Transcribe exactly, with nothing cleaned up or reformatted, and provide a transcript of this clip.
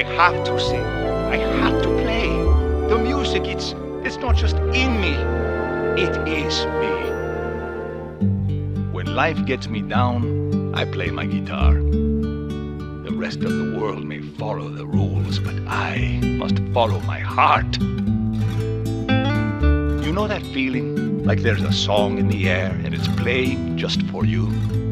I have to sing. I have to play. The music, it's, it's not just in me. It is me. When life gets me down, I play my guitar. The rest of the world may follow the rules, but I must follow my heart. You know that feeling? Like there's a song in the air and it's playing just for you?